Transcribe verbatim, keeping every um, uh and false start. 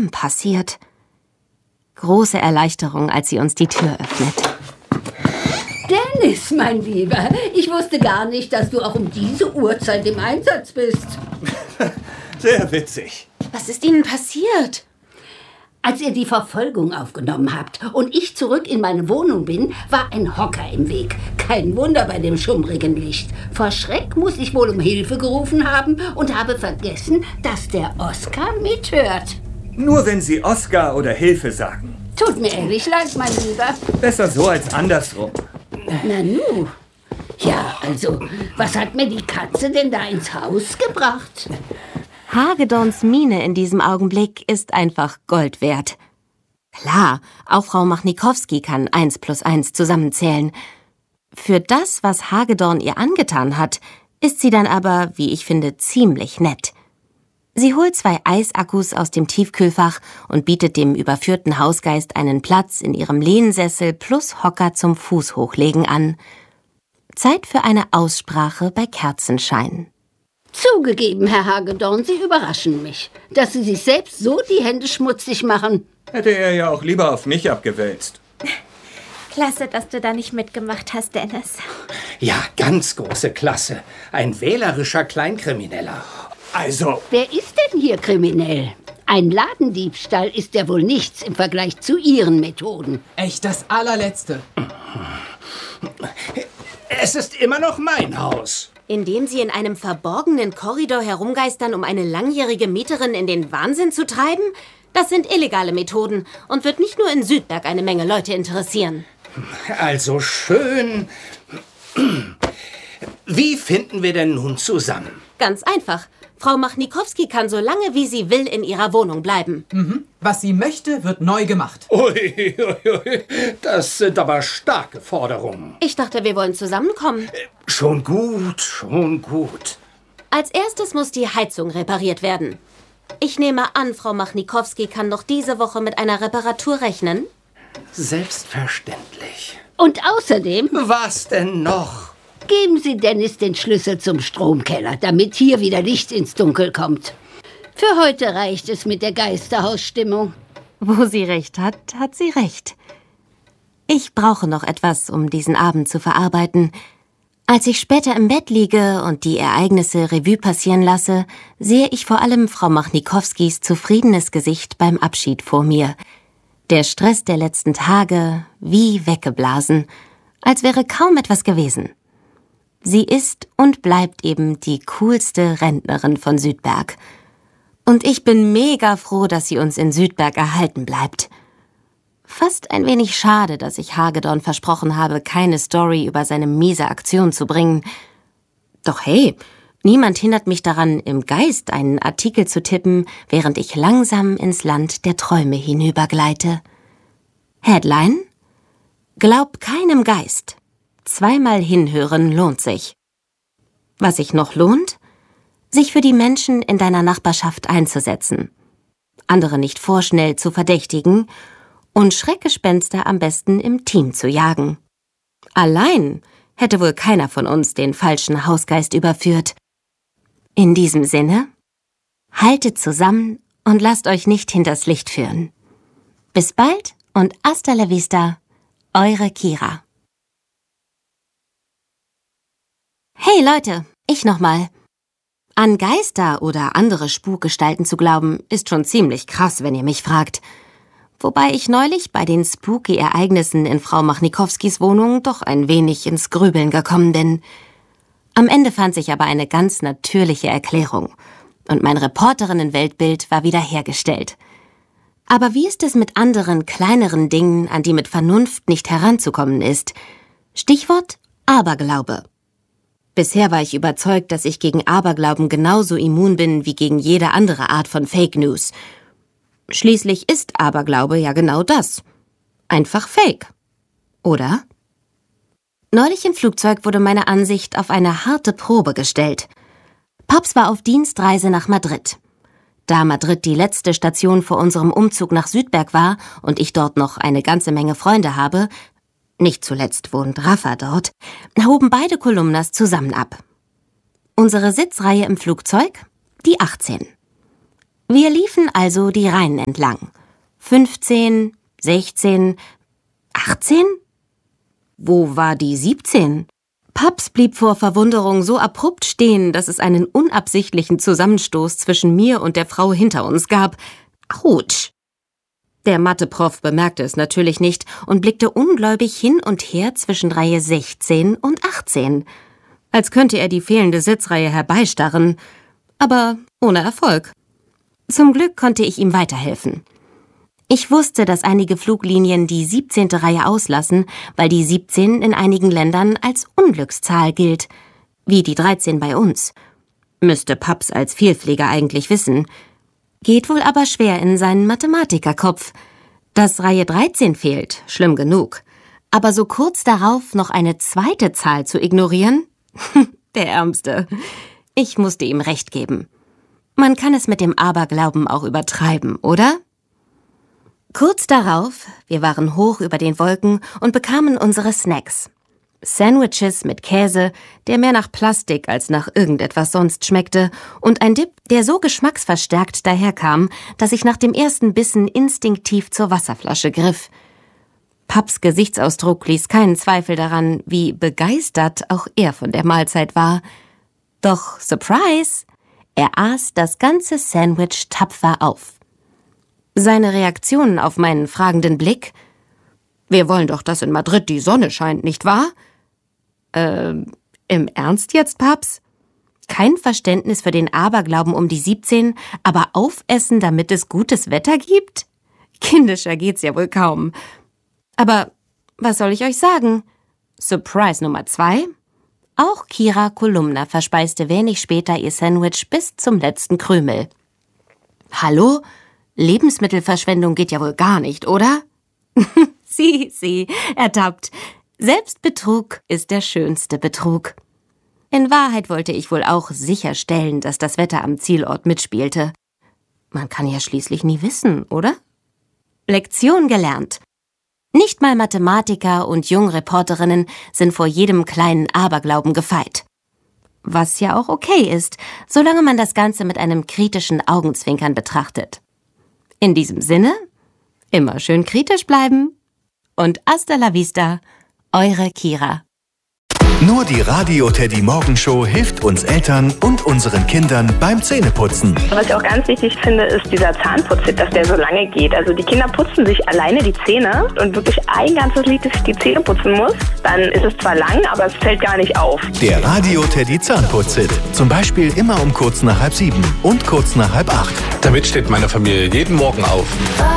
ihm passiert? Große Erleichterung, als sie uns die Tür öffnet. Dennis, mein Lieber, ich wusste gar nicht, dass du auch um diese Uhrzeit im Einsatz bist. Sehr witzig. Was ist Ihnen passiert? Als ihr die Verfolgung aufgenommen habt und ich zurück in meine Wohnung bin, war ein Hocker im Weg. Kein Wunder bei dem schummrigen Licht. Vor Schreck muss ich wohl um Hilfe gerufen haben und habe vergessen, dass der Oskar mithört. Nur wenn Sie Oskar oder Hilfe sagen. Tut mir ehrlich leid, mein Lieber. Besser so als andersrum. Na nu. Ja, also, was hat mir die Katze denn da ins Haus gebracht? Hagedorns Miene in diesem Augenblick ist einfach Gold wert. Klar, auch Frau Machnikowski kann eins plus eins zusammenzählen. Für das, was Hagedorn ihr angetan hat, ist sie dann aber, wie ich finde, ziemlich nett. Sie holt zwei Eisakkus aus dem Tiefkühlfach und bietet dem überführten Hausgeist einen Platz in ihrem Lehnsessel plus Hocker zum Fußhochlegen an. Zeit für eine Aussprache bei Kerzenschein. Zugegeben, Herr Hagedorn, Sie überraschen mich. Dass Sie sich selbst so die Hände schmutzig machen. Hätte er ja auch lieber auf mich abgewälzt. Klasse, dass du da nicht mitgemacht hast, Dennis. Ja, ganz große Klasse. Ein wählerischer Kleinkrimineller. Also... Wer ist denn hier kriminell? Ein Ladendiebstahl ist ja wohl nichts im Vergleich zu Ihren Methoden. Echt das allerletzte. Es ist immer noch mein Haus. Indem sie in einem verborgenen Korridor herumgeistern, um eine langjährige Mieterin in den Wahnsinn zu treiben? Das sind illegale Methoden und wird nicht nur in Südberg eine Menge Leute interessieren. Also schön. Wie finden wir denn nun zusammen? Ganz einfach. Frau Machnikowski kann so lange wie sie will in ihrer Wohnung bleiben. Mhm. Was sie möchte, wird neu gemacht. Ui, ui, ui, das sind aber starke Forderungen. Ich dachte, wir wollen zusammenkommen. Schon gut, schon gut. Als erstes muss die Heizung repariert werden. Ich nehme an, Frau Machnikowski kann noch diese Woche mit einer Reparatur rechnen. Selbstverständlich. Und außerdem... Was denn noch? Geben Sie Dennis den Schlüssel zum Stromkeller, damit hier wieder Licht ins Dunkel kommt. Für heute reicht es mit der Geisterhausstimmung. Wo sie recht hat, hat sie recht. Ich brauche noch etwas, um diesen Abend zu verarbeiten. Als ich später im Bett liege und die Ereignisse Revue passieren lasse, sehe ich vor allem Frau Machnikowskis zufriedenes Gesicht beim Abschied vor mir. Der Stress der letzten Tage wie weggeblasen, als wäre kaum etwas gewesen. Sie ist und bleibt eben die coolste Rentnerin von Südberg. Und ich bin mega froh, dass sie uns in Südberg erhalten bleibt. Fast ein wenig schade, dass ich Hagedorn versprochen habe, keine Story über seine miese Aktion zu bringen. Doch hey, niemand hindert mich daran, im Geist einen Artikel zu tippen, während ich langsam ins Land der Träume hinübergleite. Headline: Glaub keinem Geist. Zweimal hinhören lohnt sich. Was sich noch lohnt? Sich für die Menschen in deiner Nachbarschaft einzusetzen. Andere nicht vorschnell zu verdächtigen und Schreckgespenster am besten im Team zu jagen. Allein hätte wohl keiner von uns den falschen Hausgeist überführt. In diesem Sinne, haltet zusammen und lasst euch nicht hinters Licht führen. Bis bald und hasta la vista, eure Kira. Hey Leute, ich nochmal. An Geister oder andere Spukgestalten zu glauben, ist schon ziemlich krass, wenn ihr mich fragt. Wobei ich neulich bei den Spooky-Ereignissen in Frau Machnikowskis Wohnung doch ein wenig ins Grübeln gekommen bin. Am Ende fand sich aber eine ganz natürliche Erklärung und mein Reporterinnen-Weltbild war wieder hergestellt. Aber wie ist es mit anderen, kleineren Dingen, an die mit Vernunft nicht heranzukommen ist? Stichwort Aberglaube. Bisher war ich überzeugt, dass ich gegen Aberglauben genauso immun bin wie gegen jede andere Art von Fake News. Schließlich ist Aberglaube ja genau das. Einfach Fake. Oder? Neulich im Flugzeug wurde meine Ansicht auf eine harte Probe gestellt. Pops war auf Dienstreise nach Madrid. Da Madrid die letzte Station vor unserem Umzug nach Südberg war und ich dort noch eine ganze Menge Freunde habe, nicht zuletzt wohnt Rafa dort, hoben beide Kolumnas zusammen ab. Unsere Sitzreihe im Flugzeug? Die achtzehn. Wir liefen also die Reihen entlang. fünfzehn, sechzehn, achtzehn? Wo war die siebzehn? Paps blieb vor Verwunderung so abrupt stehen, dass es einen unabsichtlichen Zusammenstoß zwischen mir und der Frau hinter uns gab. Autsch! Der Mathe-Prof bemerkte es natürlich nicht und blickte ungläubig hin und her zwischen Reihe sechzehn und achtzehn, als könnte er die fehlende Sitzreihe herbeistarren, aber ohne Erfolg. Zum Glück konnte ich ihm weiterhelfen. Ich wusste, dass einige Fluglinien die siebzehnte Reihe auslassen, weil die siebzehn in einigen Ländern als Unglückszahl gilt, wie die dreizehn bei uns. Müsste Paps als Vielpfleger eigentlich wissen. Geht wohl aber schwer in seinen Mathematikerkopf. Dass Reihe dreizehn fehlt, schlimm genug. Aber so kurz darauf noch eine zweite Zahl zu ignorieren? Der Ärmste. Ich musste ihm recht geben. Man kann es mit dem Aberglauben auch übertreiben, oder? Kurz darauf, wir waren hoch über den Wolken und bekamen unsere Snacks. Sandwiches mit Käse, der mehr nach Plastik als nach irgendetwas sonst schmeckte, und ein Dip, der so geschmacksverstärkt daherkam, dass ich nach dem ersten Bissen instinktiv zur Wasserflasche griff. Paps Gesichtsausdruck ließ keinen Zweifel daran, wie begeistert auch er von der Mahlzeit war. Doch, Surprise! Er aß das ganze Sandwich tapfer auf. Seine Reaktionen auf meinen fragenden Blick: »Wir wollen doch, dass in Madrid die Sonne scheint, nicht wahr?« Ähm, im Ernst jetzt, Paps? Kein Verständnis für den Aberglauben um die siebzehn, aber aufessen, damit es gutes Wetter gibt? Kindischer geht's ja wohl kaum. Aber was soll ich euch sagen? Surprise Nummer zwei? Auch Kira Kolumna verspeiste wenig später ihr Sandwich bis zum letzten Krümel. Hallo? Lebensmittelverschwendung geht ja wohl gar nicht, oder? Sie, sie, ertappt. Selbstbetrug ist der schönste Betrug. In Wahrheit wollte ich wohl auch sicherstellen, dass das Wetter am Zielort mitspielte. Man kann ja schließlich nie wissen, oder? Lektion gelernt. Nicht mal Mathematiker und Jungreporterinnen sind vor jedem kleinen Aberglauben gefeit. Was ja auch okay ist, solange man das Ganze mit einem kritischen Augenzwinkern betrachtet. In diesem Sinne, immer schön kritisch bleiben und hasta la vista, eure Kira. Nur die Radio Teddy Morgenshow hilft uns Eltern und unseren Kindern beim Zähneputzen. Was ich auch ganz wichtig finde, ist dieser Zahnputzhit, dass der so lange geht. Also die Kinder putzen sich alleine die Zähne und wirklich ein ganzes Lied die Zähne putzen muss. Dann ist es zwar lang, aber es fällt gar nicht auf. Der Radio Teddy Zahnputzhit. Zum Beispiel immer um kurz nach halb sieben und kurz nach halb acht. Damit steht meine Familie jeden Morgen auf.